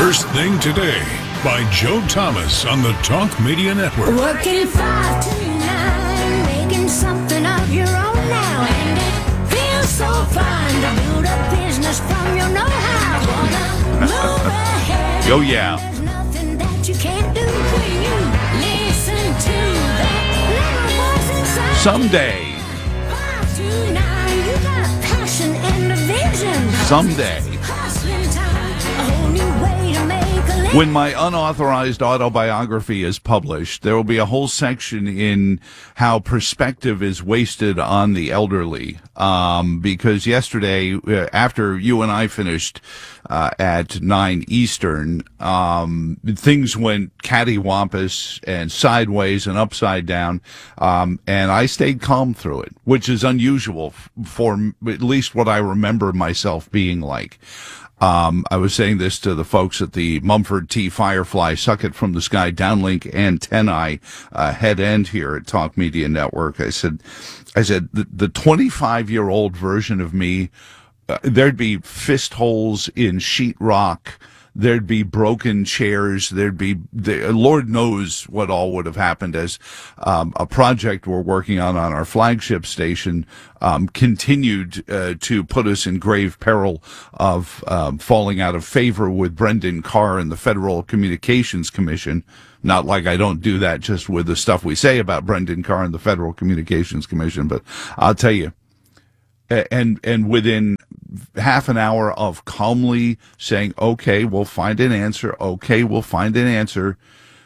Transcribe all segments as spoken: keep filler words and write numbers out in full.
First Thing Today by Joe Thomas on the Talk Media Network. Working five to nine, making something of your own now, and it feels so fine to build a business from your know-how. Wanna move ahead. Oh, yeah. There's nothing that you can't do when you listen to that little voice inside. Someday. Five to nine, you got passion and a vision. Someday. Hustling time, a whole new way to make a living. When my unauthorized autobiography is published, there will be a whole section in how perspective is wasted on the elderly. Um, because yesterday, uh, after you and I finished uh, at nine Eastern, um, things went cattywampus and sideways and upside down. Um, and I stayed calm through it, which is unusual f- for m- at least what I remember myself being like. Um, I was saying this to the folks at the Mumford T. Firefly Suck It From the Sky downlink antennae uh, head end here at Talk Media Network. I said, I said the, the twenty-five-year-old version of me, uh, there'd be fist holes in sheetrock. There'd be broken chairs. There'd be, the, Lord knows what all would have happened as um, a project we're working on on our flagship station um, continued uh, to put us in grave peril of um, falling out of favor with Brendan Carr and the Federal Communications Commission. Not like I don't do that just with the stuff we say about Brendan Carr and the Federal Communications Commission, but I'll tell you, and and within half an hour of calmly saying, okay, we'll find an answer. Okay, we'll find an answer.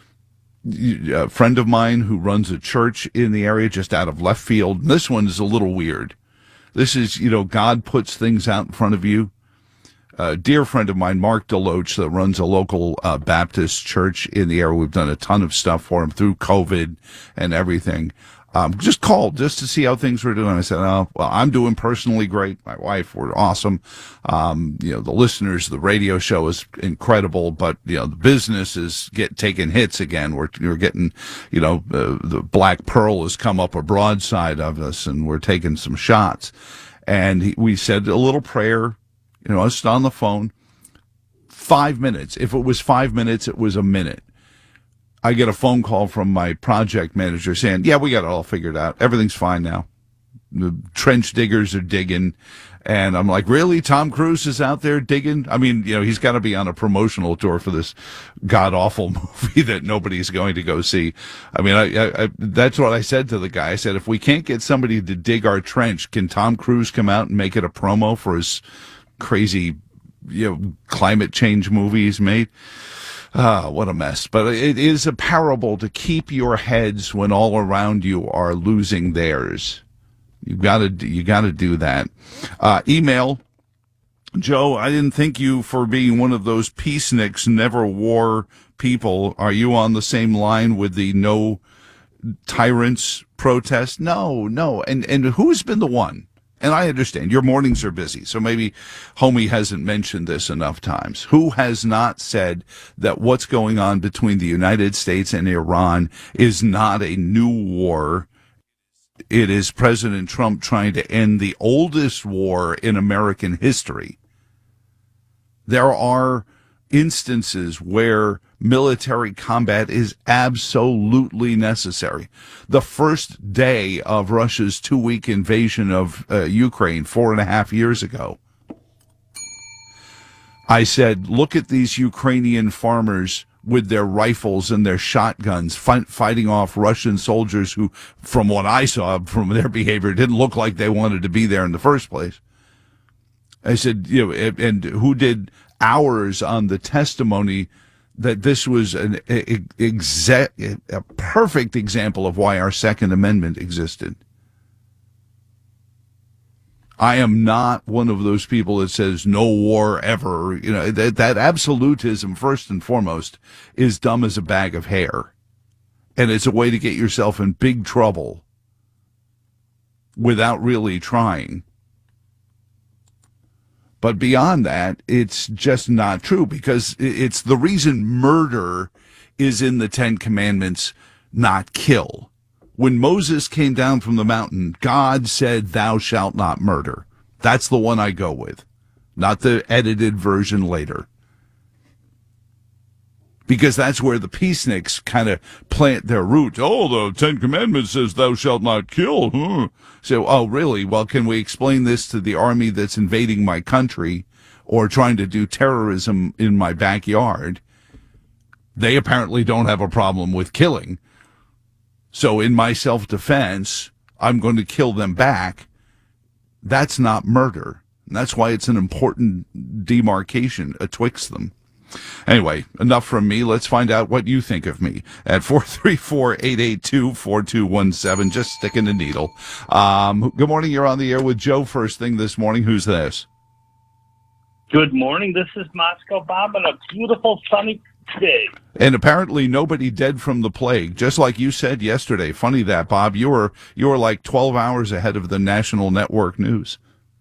A friend of mine who runs a church in the area just out of left field. This one is a little weird. This is, you know, God puts things out in front of you. A dear friend of mine, Mark Deloach, that runs a local uh, Baptist church in the area. We've done a ton of stuff for him through COVID and everything. Um, just called just to see how things were doing. I said, oh, well, I'm doing personally great. My wife, we're awesome. Um, you know, the listeners, the radio show is incredible, but, you know, the business is get taking hits again. We're, we're getting, you know, uh, the Black Pearl has come up a broadside of us and we're taking some shots. And he, we said a little prayer, you know, just on the phone. Five minutes. If it was five minutes, it was a minute. I get a phone call from my project manager saying, yeah, we got it all figured out. Everything's fine now. The trench diggers are digging. And I'm like, really? Tom Cruise is out there digging? I mean, you know, he's got to be on a promotional tour for this god-awful movie that nobody's going to go see. I mean, I, I, I, that's what I said to the guy. I said, if we can't get somebody to dig our trench, can Tom Cruise come out and make it a promo for his crazy, you know, climate change movie he's made? Ah, what a mess. But it is a parable to keep your heads when all around you are losing theirs. You gotta, you gotta do that. Uh, email, Joe, I didn't thank you for being one of those peaceniks, never war people. Are you on the same line with the no tyrants protest? No, no. And, and who's been the one? And I understand your mornings are busy, so maybe Homie hasn't mentioned this enough times. Who has not said that what's going on between the United States and Iran is not a new war? It is President Trump trying to end the oldest war in American history. There are instances where military combat is absolutely necessary. The first day of Russia's two-week invasion of uh, Ukraine four and a half years ago, I said, look at these Ukrainian farmers with their rifles and their shotguns fight, fighting off Russian soldiers who, from what I saw from their behavior, didn't look like they wanted to be there in the first place. I said, you know, and who did hours on the testimony that this was an exact, a perfect example of why our Second Amendment existed. I am not one of those people that says no war ever. You know, that, that absolutism, first and foremost, is dumb as a bag of hair. And it's a way to get yourself in big trouble without really trying. But beyond that, it's just not true, because it's the reason murder is in the Ten Commandments, not kill. When Moses came down from the mountain, God said, thou shalt not murder. That's the one I go with, not the edited version later. because that's where the peaceniks kind of plant their roots. Oh, the Ten Commandments says thou shalt not kill. Huh? So, oh, really? Well, can we explain this to the army that's invading my country or trying to do terrorism in my backyard? They apparently don't have a problem with killing. So in my self-defense, I'm going to kill them back. That's not murder. And that's why it's an important demarcation atwixt them. Anyway, enough from me. Let's find out what you think of me at four three four, eight eight two, four two one seven. Just sticking the needle. Um, good morning. You're on the air with Joe first thing this morning. Who's this? Good morning. This is Moscow Bob on a beautiful sunny day. And apparently nobody dead from the plague, just like you said yesterday. Funny that, Bob. You were you were like twelve hours ahead of the national network news.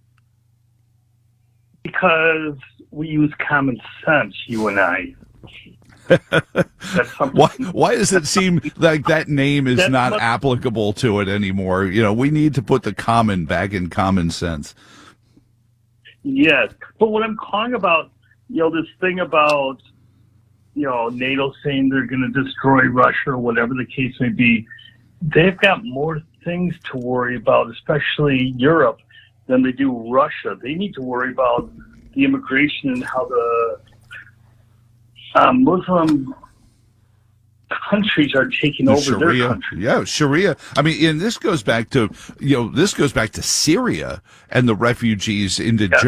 Because we use common sense, you and I. That's something. Why, why does it seem like that name is That's not what- applicable to it anymore? You know, we need to put the common back in common sense. Yes. But what I'm calling about, you know, this thing about, you know, NATO saying they're going to destroy Russia or whatever the case may be, they've got more things to worry about, especially Europe, than they do Russia. They need to worry about the immigration and how the um, Muslim countries are taking The over Sharia, their country. yeah, Sharia. I mean, and this goes back to, you know, this goes back to Syria and the refugees into Yeah.